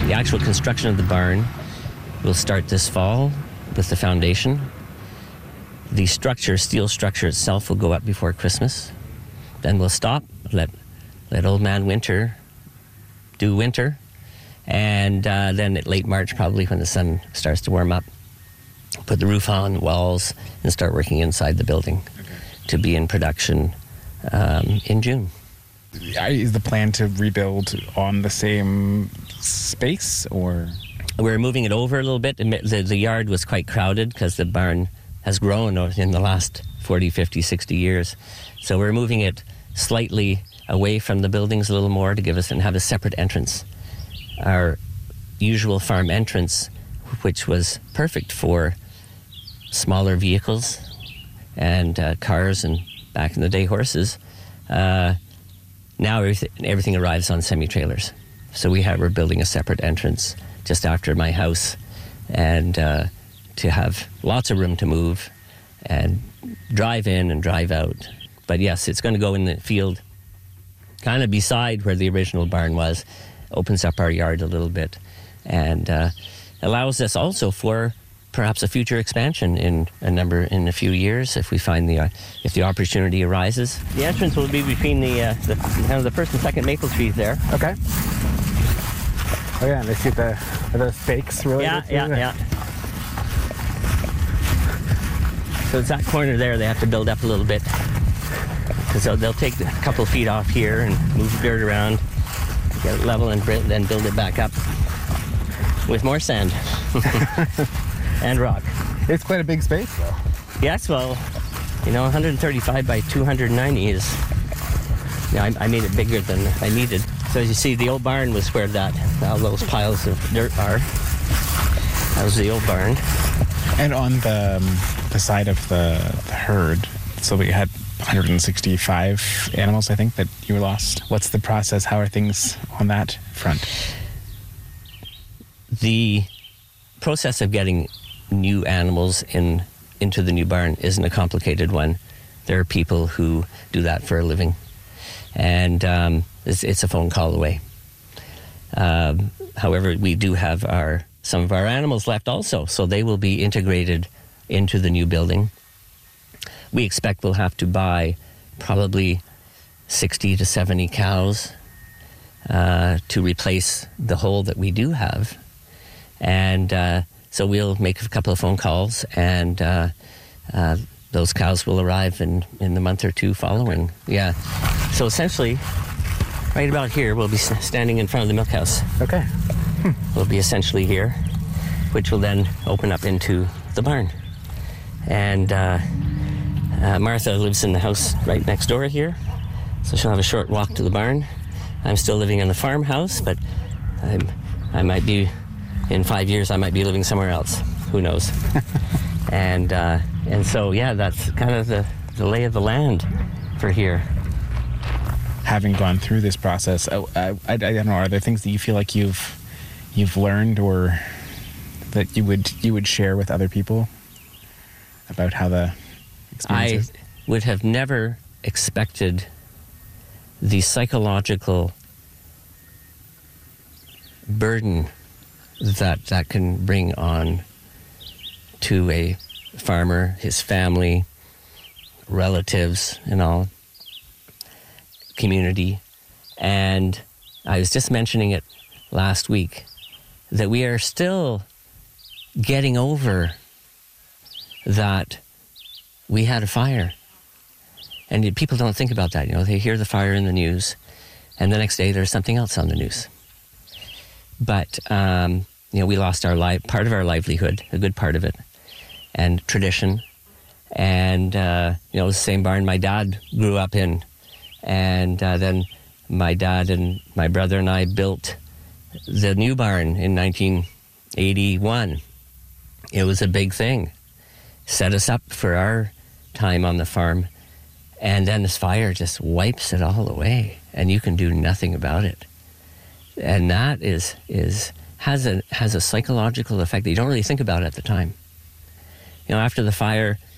The actual construction of the barn will start this fall with the foundation. The structure, steel structure itself, will go up before Christmas. Then we'll stop, let Old Man Winter do winter, and then at late March, probably when the sun starts to warm up, put the roof on, walls, and start working inside the building to be in production in June. Is the plan to rebuild on the same space, or...? We're moving it over a little bit. The yard was quite crowded because the barn has grown in the last 40, 50, 60 years. So we're moving it slightly away from the buildings a little more to give us and have a separate entrance. Our usual farm entrance, which was perfect for smaller vehicles and cars and back in the day horses, now everything arrives on semi-trailers. So we're building a separate entrance just after my house, and to have lots of room to move and drive in and drive out. But yes, it's going to go in the field kind of beside where the original barn was, opens up our yard a little bit, and allows us also for perhaps a future expansion in a few years if we find if the opportunity arises. The entrance will be between the first and second maple trees there. Okay. Oh yeah, and I see the stakes really. Yeah. So it's that corner there they have to build up a little bit, because they'll take a couple of feet off here and move the dirt around, get it level, and then build it back up with more sand and rock. It's quite a big space, though. Yes, well, 135 by 290 is... I made it bigger than I needed. So as you see, the old barn was where all those piles of dirt are. That was the old barn. And on the side of the herd, so we had 165 animals, I think, that you lost. What's the process? How are things on that front? The process of getting new animals into the new barn isn't a complicated one. There are people who do that for a living, and it's a phone call away. However, we do have some of our animals left also, so they will be integrated into the new building. We expect we'll have to buy probably 60 to 70 cows to replace the hole that we do have. And so we'll make a couple of phone calls, and those cows will arrive in the month or two following. Yeah. So essentially, right about here, we'll be standing in front of the milk house. Okay. We'll be essentially here, which will then open up into the barn. And Martha lives in the house right next door here, so she'll have a short walk to the barn. I'm still living in the farmhouse, but I might be, in 5 years, I might be living somewhere else. Who knows? And so, yeah, that's kind of the lay of the land for here. Having gone through this process, I don't know, are there things that you feel like you've learned, or that you would share with other people about how the experience is? I would have never expected the psychological burden that can bring on to a farmer, his family, relatives, and all, community. And I was just mentioning it last week, that we are still getting over that we had a fire. And people don't think about that. They hear the fire in the news, and the next day there's something else on the news. But, we lost part of our livelihood, a good part of it, and tradition. And, the same barn my dad grew up in. And then my dad and my brother and I built the new barn in 1981. It was a big thing. Set us up for our time on the farm. And then this fire just wipes it all away, and you can do nothing about it. And that has a psychological effect that you don't really think about at the time. After the fire,